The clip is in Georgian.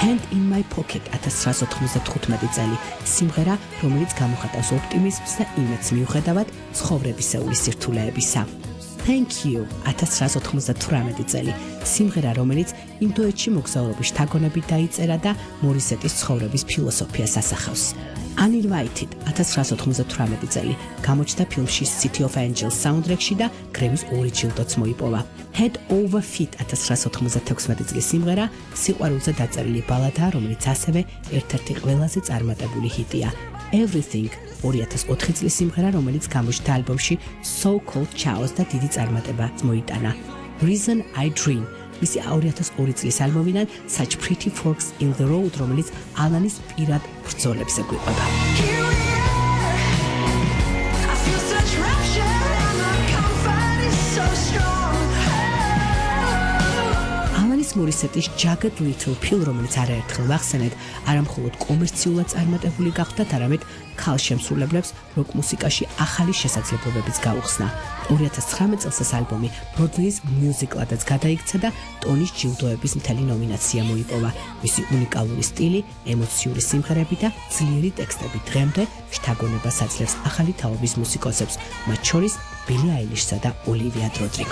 Hand in my pocket 1995 წელი სიმღერა, რომელიც გამოხატავს ოპტიმიზმს და იმედს მიუხედავად ცხოვრებისეული სირთულეებისა. Thank you 1998 წელი სიმღერა, რომელიც იმ დუეტში მოგზაურობის შთაგონებით დაიწერა და მორისეტის ცხოვრების ფილოსოფიას ასახავს. Uninvited 1998 წელი გამოჩნდა ფილმში City of Angels საუნდტრეკში და გრემის 2 ჯილდოც მოიპოვა. Head Over Feet 1996 წლის სიმღერა, სიყვარულზე დაწერილი ბალადაა, რომელიც ასევე ერთ-ერთი ყველაზე წარმატებული ჰიტია. Everything 2004 წლის სიმღერა, რომელიც გამოჩნდა ალბომში So Called Chaos და დიდი წარმატება მოიტანა. Reason I Dream მისი 2002 წლის ალბომიდან Such Pretty Forks in the Road, რომელიც ალანის პირად ბრძოლებს ეგვიყვება. მორისეტის Jagged Little Pill, რომელიც არაერთხელ ვახსენეთ, არამხოლოდ კომერციულად წარმატებული გახდა, არამედ ქალშემსრულებლებს როკ მუსიკაში ახალი შესაძლებლობებიც გაუხსნა. 2019 წელს ეს ალბომი Broadway-ის მიუზიკლადაც გადაიქცა და ტონის ჯილდოების მთელი ნომინაცია მოიპოვა. მისი უნიკალური სტილი, ემოციური სიმღერები და ძლიერი ტექსტები დღემდე შთაგონებას აძლევს ახალი თაობის მუსიკოსებს, მათ შორის Billie Eilishსა და Olivia Rodrigo.